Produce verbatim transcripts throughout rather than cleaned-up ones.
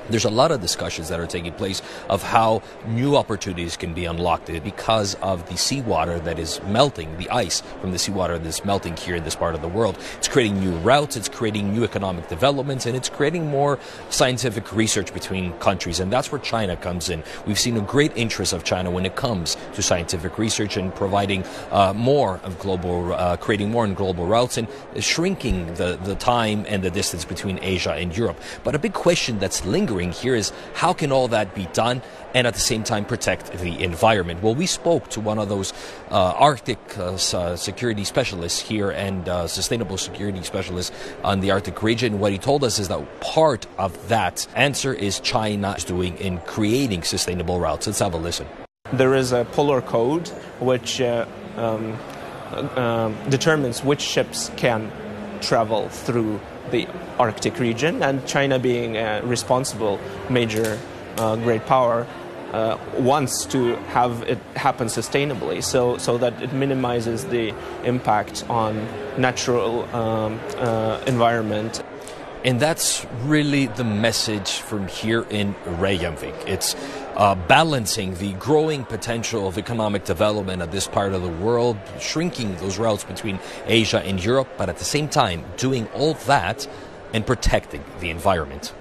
There's a lot of discussions that are taking place of how new opportunities can be unlocked because of the seawater that is melting, the ice from the seawater that is melting here in this part of the world. It's creating new routes, it's creating new economic developments, and it's creating more scientific research between countries. And that's where China comes in. We've seen a great interest of China when it comes to scientific research and providing uh, more of global, uh, creating more in global routes and shrinking the, the time and the distance between Asia and Europe. But a big question that's lingering here is how can all that be done and at the same time protect the environment? Well, we spoke to one of those uh, Arctic uh, security specialists here and uh, sustainable security specialists on the Arctic region. What he told us is that part of that answer is China is doing in creating sustainable routes. Let's have a listen. There is a polar code which uh, um, uh, determines which ships can travel through the Arctic region, and China, being a responsible major uh, great power, uh, wants to have it happen sustainably, so so that it minimizes the impact on natural um, uh, environment. And that's really the message from here in Reykjavik. It's uh, balancing the growing potential of economic development of this part of the world, shrinking those routes between Asia and Europe, but at the same time doing all that and protecting the environment.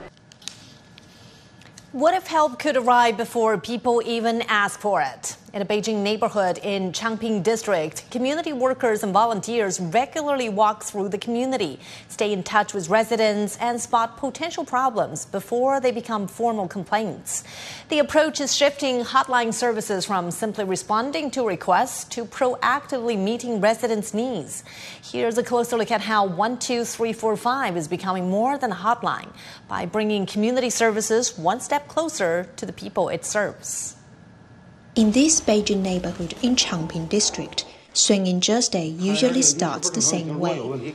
What if help could arrive before people even ask for it? In a Beijing neighborhood in Changping district, community workers and volunteers regularly walk through the community, stay in touch with residents, and spot potential problems before they become formal complaints. The approach is shifting hotline services from simply responding to requests to proactively meeting residents' needs. Here's a closer look at how one two three four five is becoming more than a hotline by bringing community services one step closer to the people it serves. In this Beijing neighborhood in Changping district, Swinging Thursday usually starts the same way.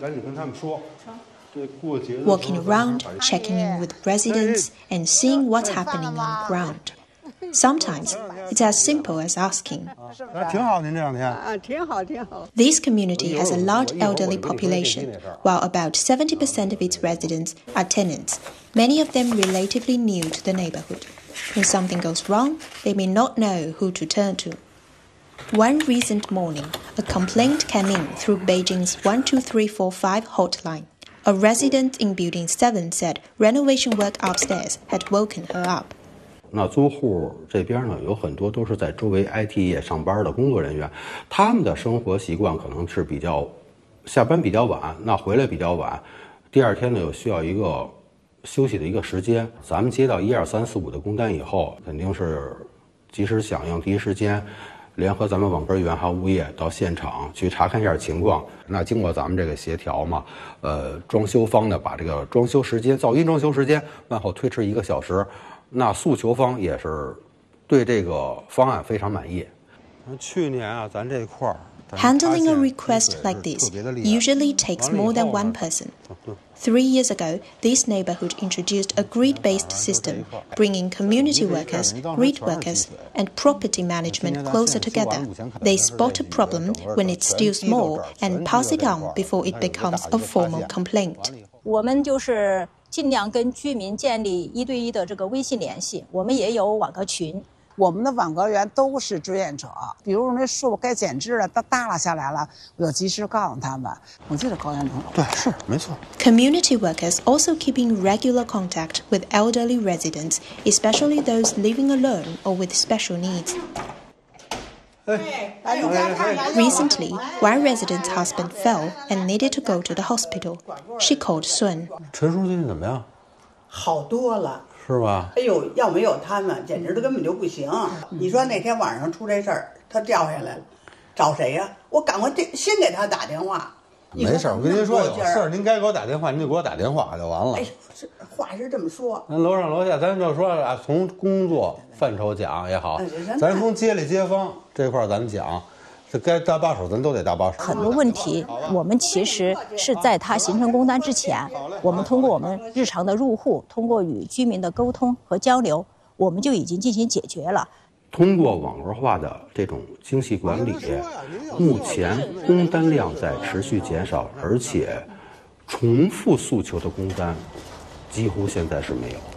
Walking around, checking in with residents, and seeing what's happening on the ground. Sometimes it's as simple as asking. This community has a large elderly population, while about seventy percent of its residents are tenants, many of them relatively new to the neighborhood. When something goes wrong, they may not know who to turn to. One recent morning, a complaint came in through Beijing's one two three four five hotline. A resident in Building seven said renovation work upstairs had woken her up. 那租户这边呢，有很多都是在周围 I T 业上班的工作人员，他们的生活习惯可能是比较下班比较晚，那回来比较晚，第二天呢有需要一个休息的一个时间。咱们接到一二三四五的工单以后，肯定是及时响应，第一时间联合咱们网格员还有物业到现场去查看一下情况。那经过咱们这个协调嘛，呃，装修方呢把这个装修时间、噪音装修时间往后推迟一个小时。那诉求方也是对这个方案非常满意。去年啊，咱这块儿。 Handling a request like this usually takes more than one person. Three years ago, this neighborhood introduced a grid-based system, bringing community workers, grid workers, and property management closer together. They spot a problem when it's still small and pass it on before it becomes a formal complaint. 我们就是尽量跟居民建立一对一的这个微信联系，我们也有网格群。 我们的网格员都是志愿者，比如那树该剪枝了，它耷拉下来了，我就及时告诉他们。我记得高原能对，是没错。 Community workers also keep in regular contact with elderly residents, especially those living alone or with special needs. Recently, one resident's husband fell and needed to go to the hospital. She called Sun. 陈叔最近怎么样？ 好多了。 是吧？ 哎呦，要没有他们，简直的根本就不行。你说那天晚上出这事儿，他掉下来了，找谁呀？我赶快先给他打电话。 没事，我跟您说，有事儿您该给我打电话，您就给我打电话就完了。 哎，是话是这么说。 咱楼上楼下，咱就说啊，从工作范畴讲也好，咱从街里街坊这块儿咱讲。这该搭把手，咱都得搭把手。 很多问题，我们其实是在它形成工单之前，我们通过我们日常的入户，通过与居民的沟通和交流，我们就已经进行解决了。 通过网络化的这种精细管理，目前工单量在持续减少，而且重复诉求的工单几乎现在是没有。